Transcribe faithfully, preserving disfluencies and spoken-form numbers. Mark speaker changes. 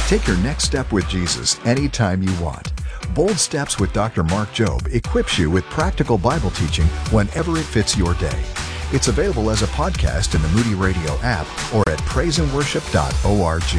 Speaker 1: Take your next step with Jesus anytime you want. Bold Steps with Doctor Mark Jobe equips you with practical Bible teaching whenever it fits your day. It's available as a podcast in the Moody Radio app or at praise and worship dot org.